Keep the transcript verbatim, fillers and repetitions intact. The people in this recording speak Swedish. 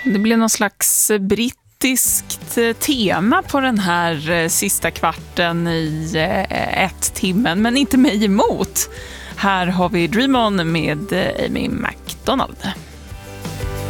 Det blev någon slags brittiskt tema på den här sista kvarten i ett timmen, men inte mig emot. Här har vi Dream On med Amy McDonald.